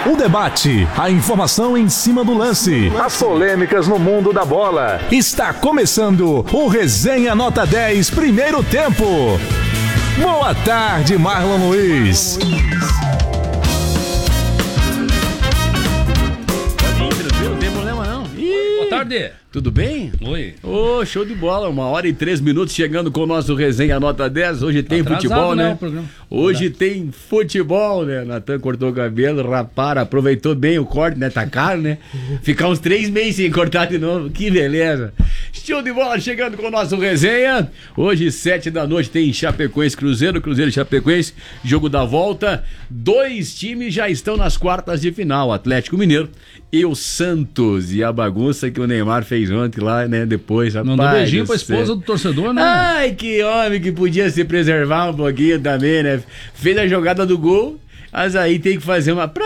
O debate, a informação em cima do lance, as polêmicas no mundo da bola. Está começando o Resenha Nota 10, primeiro tempo. Boa tarde, Marlon Luiz. Não tem problema não. Boa tarde. Tudo bem? Oi. Ô, show de bola, 1h03 chegando com o nosso Resenha Nota 10. Hoje tem futebol, né? Hoje tem futebol, né? Natan cortou o cabelo, rapara, aproveitou bem o corte, né? Tá caro, né? Ficar uns 3 meses sem cortar de novo, que beleza. Show de bola chegando com o nosso Resenha. Hoje, 7 da noite, tem Chapecoense Cruzeiro e Chapecoense, jogo da volta. 2 times já estão nas quartas de final, Atlético Mineiro e o Santos. E a bagunça que o Neymar fez ontem lá, né? Depois, rapaz. Mandou beijinho pra esposa do torcedor, né? Ai, que homem que podia se preservar um pouquinho também, né? Fez a jogada do gol, mas aí tem que fazer uma...